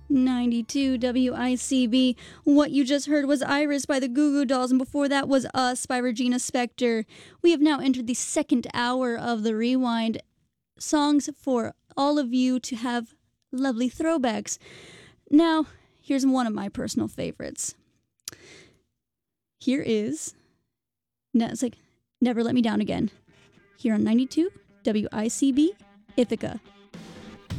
92 WICB. What you just heard was Iris by the Goo Goo Dolls, and before that was Us by Regina Spektor. We have now entered the second hour of the Rewind. Songs for all of you to have lovely throwbacks. Now, here's one of my personal favorites. Here is, it's like Never Let Me Down Again. Here on 92 WICB, Ithaca.